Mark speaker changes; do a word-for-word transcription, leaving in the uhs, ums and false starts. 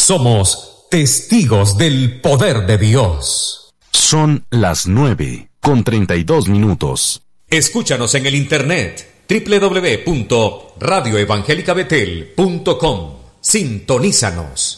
Speaker 1: somos testigos del poder de Dios.
Speaker 2: Son las nueve con treinta y dos minutos.
Speaker 1: Escúchanos en el internet doble u doble u doble u punto radio evangélica betel punto com. Sintonízanos.